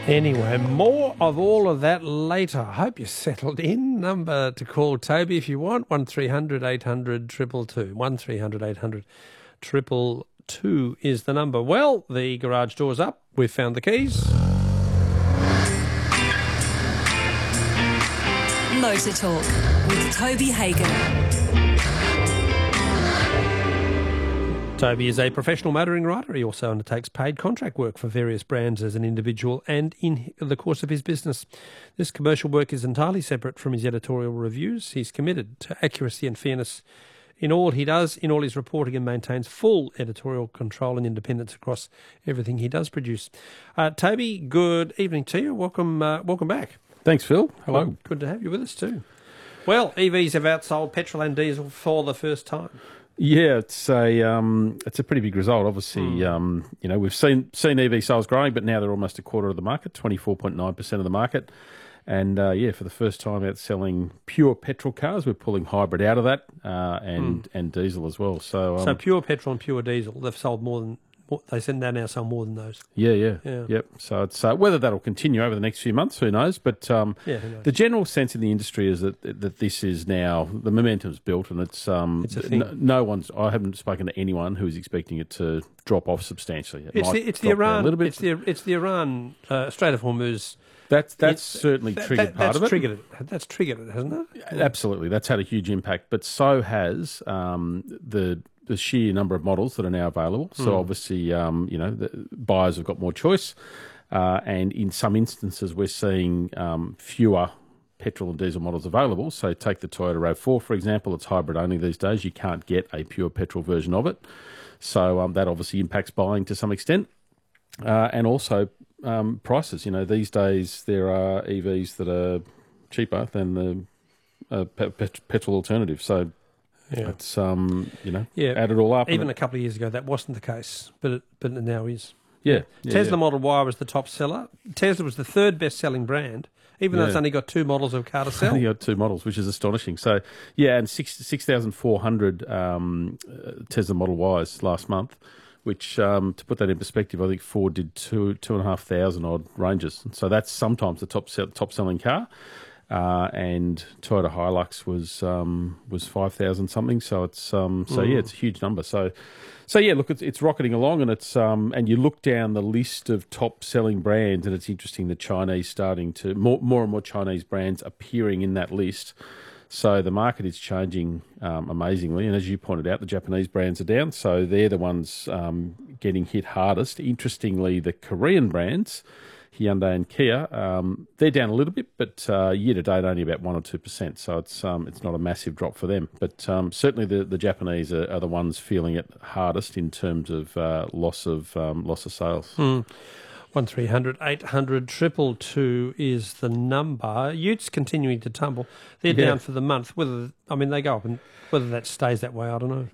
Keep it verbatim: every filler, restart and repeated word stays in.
Anyway, more of all of that later. I hope you're settled in. Number to call Toby if you want, one three hundred eight hundred two two two. one three hundred eight hundred two two two is the number. Well, the garage door's up. We've found the keys. Motor Talk with Toby Hagen. Toby is a professional motoring rider. He also undertakes paid contract work for various brands as an individual and in the course of his business. This commercial work is entirely separate from his editorial reviews. He's committed to accuracy and fairness in all he does, in all his reporting, and maintains full editorial control and independence across everything he does produce. Uh, Toby, good evening to you. Welcome, uh, welcome back. Thanks, Phil. Hello. Well, good to have you with us too. Well, E Vs have outsold petrol and diesel for the first time. Yeah, it's a um, it's a pretty big result. Obviously, mm. um, you know, we've seen seen E V sales growing, but now they're almost a quarter of the market, twenty-four point nine percent of the market. And uh, yeah, for the first time outselling pure petrol cars, we're pulling hybrid out of that uh, and mm. and diesel as well. So, um, so pure petrol and pure diesel, they've sold more than. They said they now sell more than those. Yeah, yeah, yeah. Yep. So it's uh, whether that'll continue over the next few months, who knows? But um, yeah, who knows? The general sense in the industry is that that this is now the momentum's built, and it's um, it's a thing. No, no one's. I haven't spoken to anyone who is expecting it to drop off substantially. It it's the it's the Iran. A little bit. It's the it's the Iran uh, Strait of Hormuz. That's that's certainly that, triggered that, part that's of it. Triggered it. That's triggered it, hasn't it? Absolutely, that's had a huge impact. But so has um, the. the sheer number of models that are now available. So mm. obviously, um, you know, the buyers have got more choice. Uh, and in some instances, we're seeing um, fewer petrol and diesel models available. So take the Toyota RAV four, for example. It's hybrid only these days. You can't get a pure petrol version of it. So um, that obviously impacts buying to some extent. Uh, and also um, prices. You know, these days there are E Vs that are cheaper than the uh, pe- pet- petrol alternative. So yeah. It's, um, you know, yeah. add it all up. Even it, a couple of years ago, that wasn't the case, but it, but it now is. Yeah. yeah Tesla yeah. Model Y was the top seller. Tesla was the third best-selling brand, even yeah. though it's only got two models of car to sell. Only got two models, which is astonishing. So, yeah, and six six thousand four hundred um, uh, Tesla Model Ys last month, which, um, to put that in perspective, I think Ford did two two and a half thousand odd ranges. So that's sometimes the top sell, top selling car. Uh, and Toyota Hilux was um, was five thousand something, so it's um, so mm. yeah, it's a huge number. So, so yeah, look, it's it's rocketing along, and it's um, and you look down the list of top selling brands, and it's interesting the Chinese starting to more more and more Chinese brands appearing in that list. So the market is changing um, amazingly, and as you pointed out, the Japanese brands are down, so they're the ones um, getting hit hardest. Interestingly, the Korean brands, Hyundai and Kia, um, they're down a little bit, but uh, year to date only about one or two percent. So it's um, it's not a massive drop for them. But um, certainly the, the Japanese are, are the ones feeling it hardest in terms of uh, loss of um, loss of sales. Mm. One three hundred eight hundred two two two is the number. Utes continuing to tumble. They're yeah. down for the month. Whether I mean they go up, and whether that stays that way, I don't know.